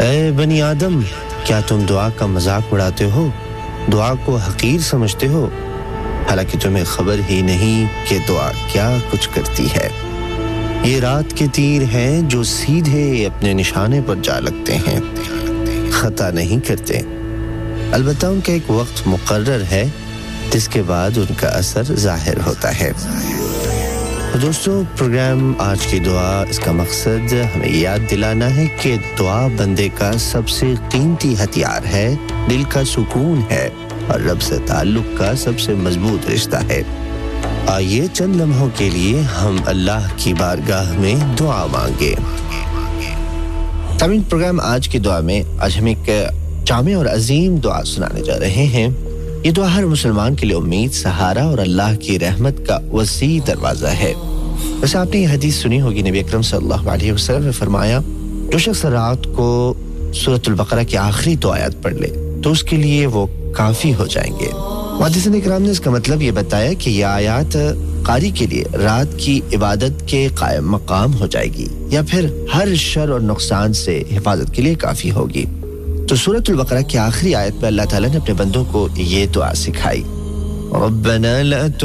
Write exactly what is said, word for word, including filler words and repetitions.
اے بنی آدم، کیا تم دعا کا مذاق اڑاتے ہو، دعا کو حقیر سمجھتے ہو، حالانکہ تمہیں خبر ہی نہیں کہ دعا کیا کچھ کرتی ہے۔ یہ رات کے تیر ہیں جو سیدھے اپنے نشانے پر جا لگتے ہیں، خطا نہیں کرتے، البتہ ان کا ایک وقت مقرر ہے جس کے بعد ان کا اثر ظاہر ہوتا ہے۔ دوستو، پروگرام آج کی دعا، اس کا مقصد ہمیں یاد دلانا ہے کہ دعا بندے کا سب سے قیمتی ہتھیار ہے، دل کا سکون ہے اور رب سے تعلق کا سب سے مضبوط رشتہ ہے۔ آئیے چند لمحوں کے لیے ہم اللہ کی بارگاہ میں دعا مانگے۔ سامعین، پروگرام آج کی دعا میں آج ہم ایک جامع اور عظیم دعا سنانے جا رہے ہیں۔ یہ دعا ہر مسلمان کے لیے امید، سہارا اور اللہ کی رحمت کا وسیع دروازہ ہے۔ ویسے آپ نے یہ حدیث سنی ہوگی، نبی اکرم صلی اللہ علیہ وسلم نے فرمایا، جو شخص رات کو سورۃ البقرہ کی آخری دو آیات پڑھ لے تو اس کے لیے وہ کافی ہو جائیں گے۔ محدثین کرام نے اس کا مطلب یہ بتایا کہ یہ آیات قاری کے لیے رات کی عبادت کے قائم مقام ہو جائے گی یا پھر ہر شر اور نقصان سے حفاظت کے لیے کافی ہوگی۔ تو سورۃ البقرہ کی آخری آیت میں اللہ تعالیٰ نے اپنے بندوں کو یہ دعا سکھائی، ربنا لا